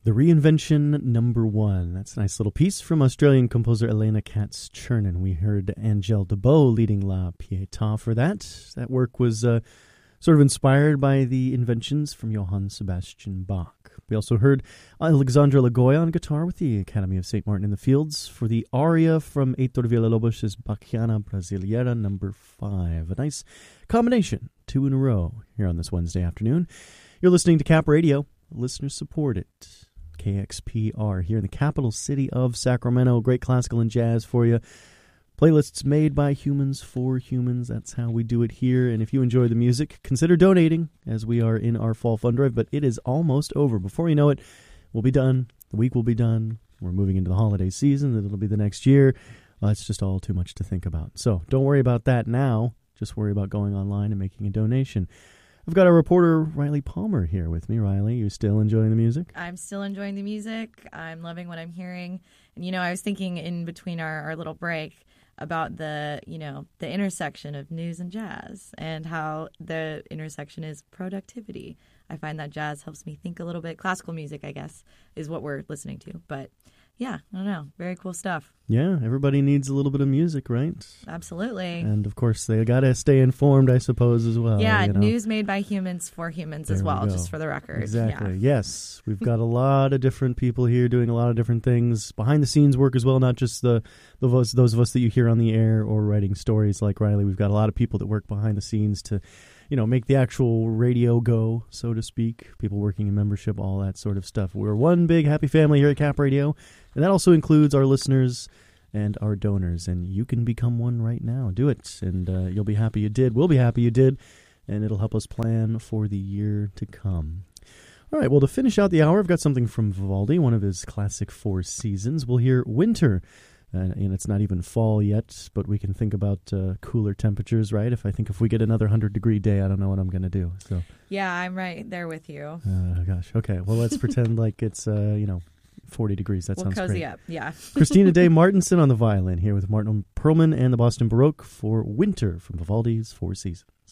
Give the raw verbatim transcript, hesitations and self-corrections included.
The Reinvention Number One. That's a nice little piece from Australian composer Elena Katz-Chernin. We heard Angèle Debow leading La Pietà for that. That work was uh, sort of inspired by the inventions from Johann Sebastian Bach. We also heard Alexandra Lagoya on guitar with the Academy of Saint Martin in the Fields for the aria from Heitor Villa-Lobos' Bachiana Brasileira Number Five. A nice combination, two in a row here on this Wednesday afternoon. You're listening to Cap Radio. Listeners support it. K X P R here in the capital city of Sacramento. Great classical and jazz for you. Playlists made by humans for humans. That's how we do it here. And if you enjoy the music, consider donating as we are in our fall fund drive. But it is almost over. Before you know it, we'll be done. The week will be done. We're moving into the holiday season. It'll be the next year. Well, it's just all too much to think about. So don't worry about that now. Just worry about going online and making a donation. I've got our reporter, Riley Palmer, here with me. Riley, you still enjoying the music? I'm still enjoying the music. I'm loving what I'm hearing. And, you know, I was thinking in between our, our little break about the, you know, the intersection of news and jazz and how the intersection is productivity. I find that jazz helps me think a little bit. Classical music, I guess, is what we're listening to. But, yeah, I don't know. Very cool stuff. Yeah, everybody needs a little bit of music, right? Absolutely. And, of course, they got to stay informed, I suppose, as well. Yeah, you know? News made by humans for humans there as well, we just for the record. Exactly. Yeah. Yes, we've got a lot of different people here doing a lot of different things, behind-the-scenes work as well, not just the, the those, those of us that you hear on the air or writing stories like Riley. We've got a lot of people that work behind the scenes to, you know, make the actual radio go, so to speak, people working in membership, all that sort of stuff. We're one big happy family here at Cap Radio, and that also includes our listeners and our donors, and you can become one right now. Do it, and uh, you'll be happy you did. We'll be happy you did, and it'll help us plan for the year to come. All right, well, to finish out the hour, I've got something from Vivaldi, one of his classic Four Seasons. We'll hear Winter, uh, and it's not even fall yet, but we can think about uh, cooler temperatures, right? If I think if we get another one hundred degree day, I don't know what I'm going to do. So, Yeah, I'm right there with you. uh, gosh, okay. Well, let's pretend like it's, uh, you know, forty degrees. That we'll sounds cozy great. up, yeah. Christina Day Martinson on the violin here with Martin Perlman and the Boston Baroque for Winter from Vivaldi's Four Seasons.